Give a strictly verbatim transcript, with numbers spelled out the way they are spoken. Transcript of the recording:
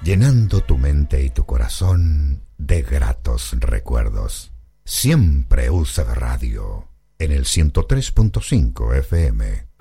llenando tu mente y tu corazón de gratos recuerdos. Siempre U C B Radio, en el ciento tres punto cinco F M.